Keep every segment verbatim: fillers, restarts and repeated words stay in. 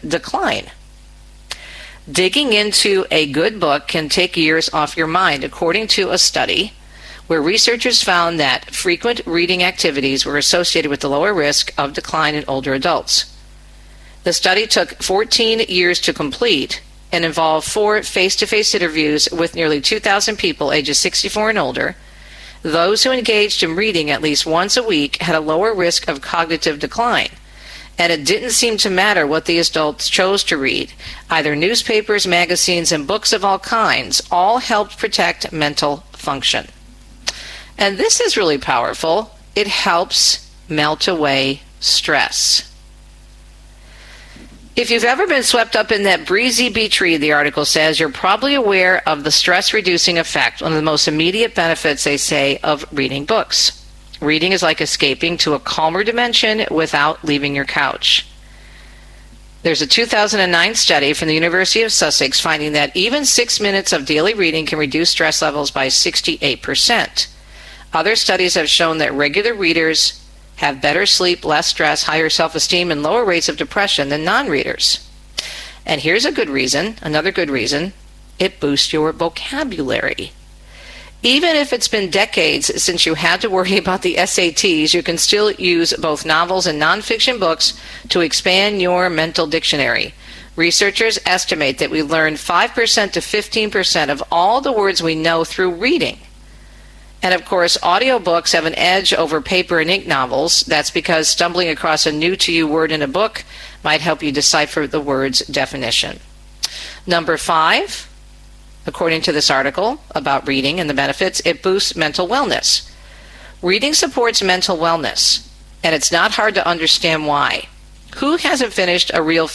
decline. Digging into a good book can take years off your mind, according to a study where researchers found that frequent reading activities were associated with the lower risk of decline in older adults. The study took fourteen years to complete and involved four face-to-face interviews with nearly two thousand people ages sixty-four and older. Those who engaged in reading at least once a week had a lower risk of cognitive decline. And it didn't seem to matter what the adults chose to read. Either newspapers, magazines, and books of all kinds all helped protect mental function. And this is really powerful. It helps melt away stress. If you've ever been swept up in that breezy beach read, the article says, you're probably aware of the stress-reducing effect, one of the most immediate benefits, they say, of reading books. Reading is like escaping to a calmer dimension without leaving your couch. There's a two thousand nine study from the University of Sussex finding that even six minutes of daily reading can reduce stress levels by sixty-eight percent. Other studies have shown that regular readers have better sleep, less stress, higher self-esteem, and lower rates of depression than non-readers. And here's a good reason, another good reason, it boosts your vocabulary. Even if it's been decades since you had to worry about the S A Ts, you can still use both novels and nonfiction books to expand your mental dictionary. Researchers estimate that we learn five percent to fifteen percent of all the words we know through reading. And of course, audiobooks have an edge over paper and ink novels. That's because stumbling across a new-to-you word in a book might help you decipher the word's definition. Number five. According to this article about reading and the benefits, it boosts mental wellness. Reading supports mental wellness, and it's not hard to understand why. Who hasn't finished a real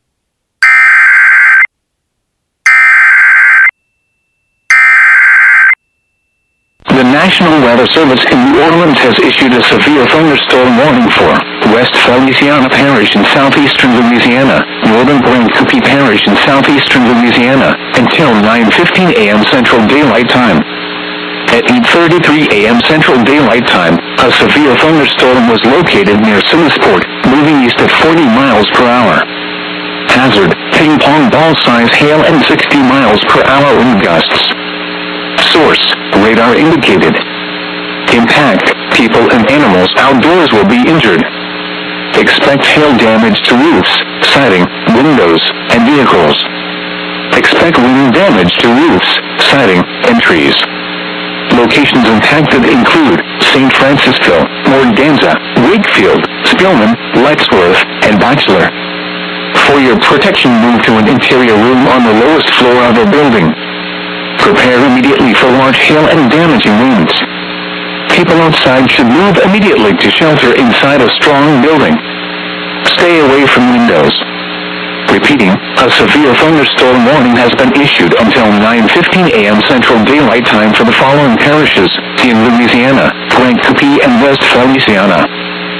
The National Weather Service in New Orleans has issued a severe thunderstorm warning for West Feliciana Parish in southeastern Louisiana, northern Blanc-Coupee Parish in southeastern Louisiana, until nine fifteen a m Central Daylight Time. At eight thirty-three a m Central Daylight Time, a severe thunderstorm was located near Simisport, moving east at forty miles per hour. Hazard, ping-pong ball-size hail and sixty miles per hour wind gusts. Source, radar indicated. Impact, people and animals outdoors will be injured. Expect hail damage to roofs, siding, windows, and vehicles. Expect wind damage to roofs, siding, and trees. Locations impacted include Saint Francisville, Morganza, Wakefield, Spillman, Lettsworth, and Bachelor. For your protection, move to an interior room on the lowest floor of a building. Prepare immediately for large hail and damaging winds. People outside should move immediately to shelter inside a strong building. Stay away from windows. Repeating, a severe thunderstorm warning has been issued until nine fifteen a m Central Daylight Time for the following parishes in Louisiana, Blanc-Coupee and West Feliciana.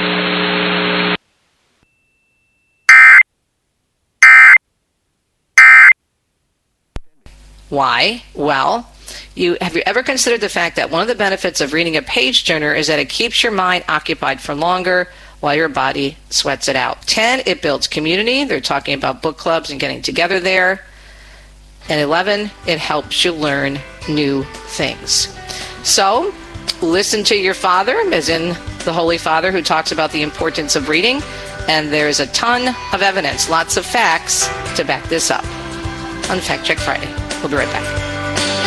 Why? Well, you have you ever considered the fact that one of the benefits of reading a page turner is that it keeps your mind occupied for longer while your body sweats it out? ten, it builds community. They're talking about book clubs and getting together there. And eleven, it helps you learn new things. So, listen to your father, as in the Holy Father, who talks about the importance of reading. And there's a ton of evidence, lots of facts to back this up on Fact Check Friday. We'll be right back.